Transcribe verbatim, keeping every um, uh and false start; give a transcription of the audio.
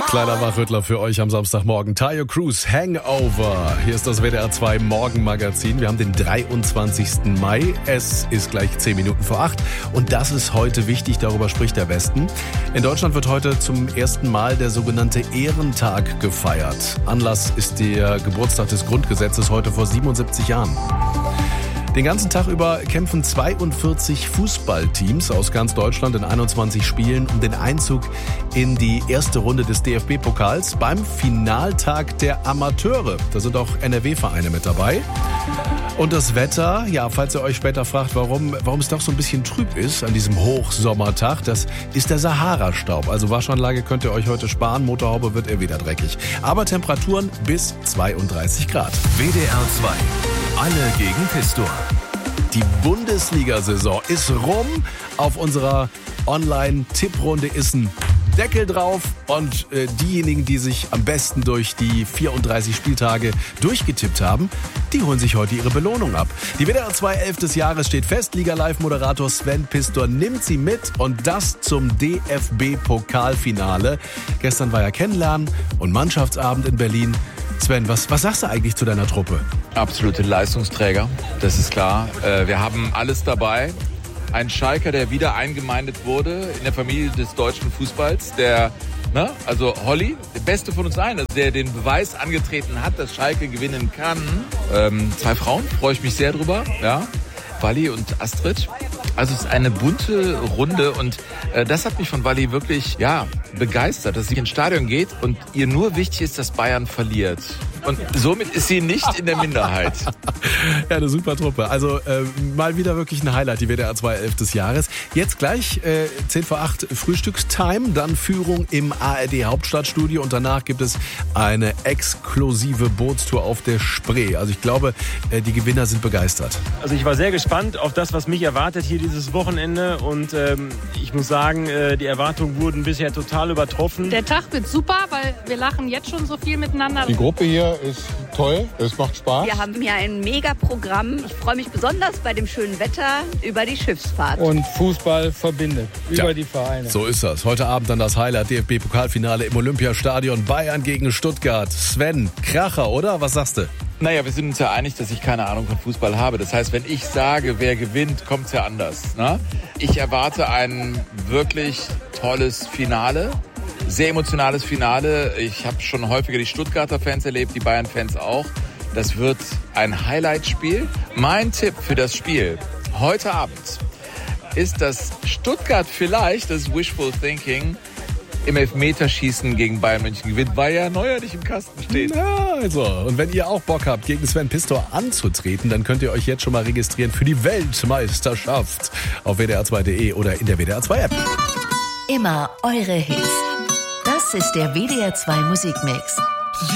Kleiner Wachrüttler für euch am Samstagmorgen. Tayo Cruz, Hangover. Hier ist das W D R zwei Morgenmagazin. Wir haben den dreiundzwanzigsten Mai. Es ist gleich zehn Minuten vor acht. Und das ist heute wichtig, darüber spricht der Westen. In Deutschland wird heute zum ersten Mal der sogenannte Ehrentag gefeiert. Anlass ist der Geburtstag des Grundgesetzes heute vor siebenundsiebzig Jahren. Den ganzen Tag über kämpfen zweiundvierzig Fußballteams aus ganz Deutschland in einundzwanzig Spielen um den Einzug in die erste Runde des D F B-Pokals beim Finaltag der Amateure. Da sind auch N R W-Vereine mit dabei. Und das Wetter, ja, falls ihr euch später fragt, warum, warum es doch so ein bisschen trüb ist an diesem Hochsommertag, das ist der Sahara-Staub. Also Waschanlage könnt ihr euch heute sparen, Motorhaube wird eher wieder dreckig. Aber Temperaturen bis zweiunddreißig Grad. W D R zwei. Alle gegen Pistor. Die Bundesliga-Saison ist rum. Auf unserer Online-Tipprunde ist ein Deckel drauf. Und äh, diejenigen, die sich am besten durch die vierunddreißig Spieltage durchgetippt haben, die holen sich heute ihre Belohnung ab. Die W D R zwei elf des Jahres steht fest. Liga-Live-Moderator Sven Pistor nimmt sie mit. Und das zum D F B-Pokalfinale. Gestern war ja Kennenlernen und Mannschaftsabend in Berlin. Sven, was, was sagst du eigentlich zu deiner Truppe? Absolute Leistungsträger, das ist klar. Wir haben alles dabei. Ein Schalker, der wieder eingemeindet wurde in der Familie des deutschen Fußballs. Der, ne, also Holly, der Beste von uns allen, also der den Beweis angetreten hat, dass Schalke gewinnen kann. Ähm, zwei Frauen, freue ich mich sehr drüber. Ja, Wally und Astrid. Also es ist eine bunte Runde und äh, das hat mich von Wally wirklich ja, begeistert, dass sie ins Stadion geht und ihr nur wichtig ist, dass Bayern verliert. Und somit ist sie nicht in der Minderheit. Ja, eine super Truppe. Also äh, mal wieder wirklich ein Highlight, die W D R zwei elf des Jahres. Jetzt gleich äh, zehn vor acht Frühstückstime, dann Führung im A R D Hauptstadtstudio und danach gibt es eine exklusive Bootstour auf der Spree. Also ich glaube, äh, die Gewinner sind begeistert. Also ich war sehr gespannt auf das, was mich erwartet hier dieses Wochenende und ähm, ich muss sagen, äh, die Erwartungen wurden bisher total übertroffen. Der Tag wird super, weil wir lachen jetzt schon so viel miteinander. Die Gruppe hier ist toll, es macht Spaß. Wir haben hier ein Mega-Programm. Ich freue mich besonders bei dem schönen Wetter über die Schiffsfahrt. Und Fußball verbindet über ja, die Vereine. So ist das. Heute Abend dann das Highlight D F B-Pokalfinale im Olympiastadion Bayern gegen Stuttgart. Sven, Kracher, oder? Was sagst du? Naja, wir sind uns ja einig, dass ich keine Ahnung von Fußball habe. Das heißt, wenn ich sage, wer gewinnt, kommt es ja anders. Ne? Ich erwarte ein wirklich tolles Finale. Sehr emotionales Finale. Ich habe schon häufiger die Stuttgarter Fans erlebt, die Bayern-Fans auch. Das wird ein Highlight-Spiel. Mein Tipp für das Spiel heute Abend ist, dass Stuttgart vielleicht, das ist Wishful Thinking, im Elfmeterschießen gegen Bayern München gewinnt, weil ja Neuer nicht im Kasten steht. Ja, also. Und wenn ihr auch Bock habt, gegen Sven Pistor anzutreten, dann könnt ihr euch jetzt schon mal registrieren für die Weltmeisterschaft auf w d r zwei punkt d e oder in der W D R zwei App. Immer eure Hits. Das ist der W D R zwei Musikmix.